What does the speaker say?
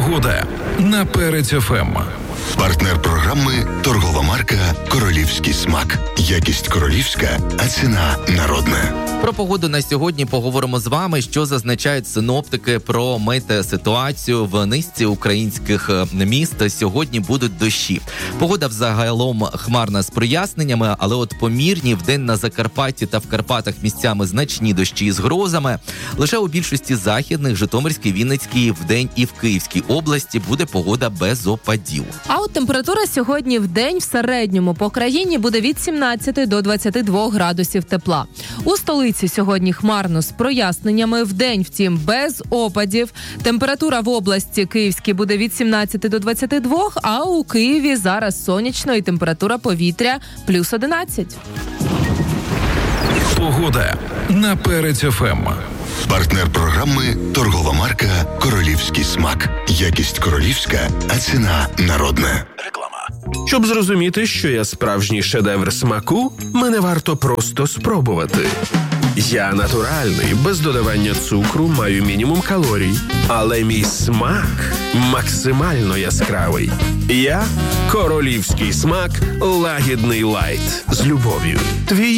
Погода на Перець ФМ. Партнер програми – торгова марка «Королівський смак». Якість королівська, а ціна народна. Про погоду на сьогодні поговоримо з вами, що зазначають синоптики про метеоситуацію в низці українських міст. Сьогодні будуть дощі. Погода взагалом хмарна з проясненнями, але от помірні вдень на Закарпатті та в Карпатах місцями значні дощі з грозами. Лише у більшості західних, Житомирській, Вінницькій, вдень і в Київській області буде погода без опадів. А от температура сьогодні вдень в середньому по країні буде від 17 до 22 градусів тепла. У столиці сьогодні хмарно з проясненнями, вдень, втім, без опадів. Температура в області Київській буде від 17 до 22, а у Києві зараз сонячно і температура повітря плюс 11. Погода на Перець ФМ. Партнер програми – торгова марка «Королівський смак». Якість королівська, а ціна народна. Щоб зрозуміти, що я справжній шедевр смаку, мене варто просто спробувати. Я натуральний, без додавання цукру, маю мінімум калорій. Але мій смак максимально яскравий. Я – королівський смак лагідний лайт. З любов'ю. Твій